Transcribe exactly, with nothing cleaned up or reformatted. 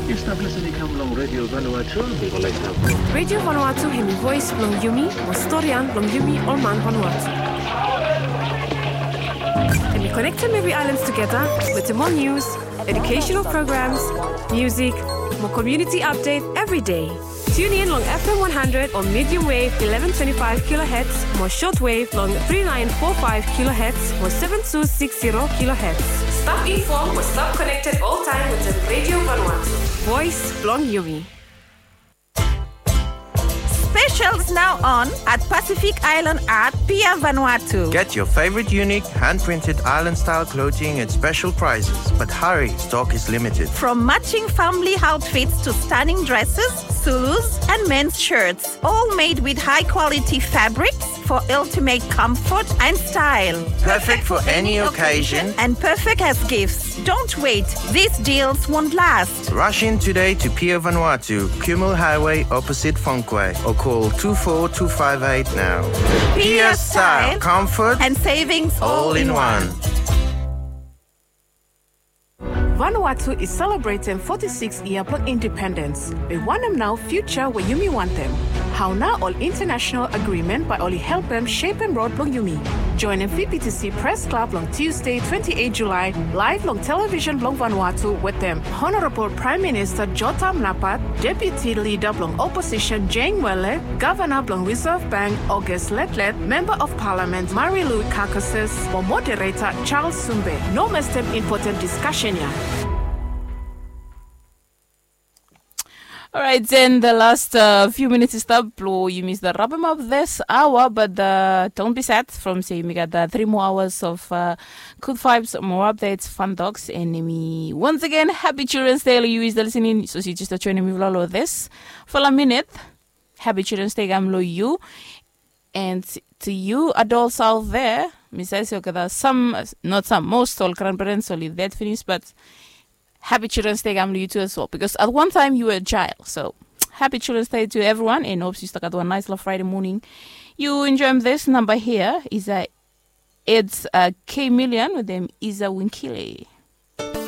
Establishing Kamlong Radio Vanuatu, Radio Vanuatu hemi voice long yumi, Mostorian long yumi Orman Vanuatu. And we connect Mary Islands together with more news, educational programs, music, more community update every day. Tune in long F M one hundred or medium wave eleven twenty-five kilohertz, more shortwave long three nine four five kilohertz or seven two six zero kilohertz. Stop informed or stop connected all time with the Radio Vanuatu. Voice Blong Yumi. Specials now on at Pacific Island Art Pia Vanuatu. Get your favorite unique hand-printed island-style clothing at special prices. But hurry, stock is limited. From matching family outfits to stunning dresses, sulus, and men's shirts, all made with high-quality fabrics for ultimate comfort and style. Perfect for any occasion and perfect as gifts. Don't wait. These deals won't last. Rush in today to Pia Vanuatu, Kumul Highway opposite Fonkway, or call two four two five eight now. Pia style, comfort, and savings all, all in one. one. Vanuatu is celebrating forty-six years of independence. We want them now future where Yumi want them. How now all international agreement by only help them shape and road long Yumi. Join V P T C Press Club on Tuesday, twenty-eighth of July, live on television long Vanuatu with them. Honorable Prime Minister Jotam Napat, Deputy Leader long Opposition Jane Welle, Governor long Reserve Bank August Letlet, Member of Parliament Marilu Kakasis, or Moderator Charles Sumbe. No mistake important discussion here. All right, then the last uh, few minutes is up. You missed the wrap up this hour, but uh, don't be sad. From saying we got the three more hours of uh, good vibes, more updates, fun talks, and me once again happy Children's Day. You is listening, so you just joining me with this for a minute. Happy Children's Day, I'm you, and to you adults out there, Miss Aisha, some, not some, most all grandparents only that finished, but. Happy Children's Day, I'm you too as well. Because at one time you were a child. So happy Children's Day to everyone. And hope you stuck at one nice little Friday morning. You enjoy this number here. Is a it's a K Million with them is a Winkile.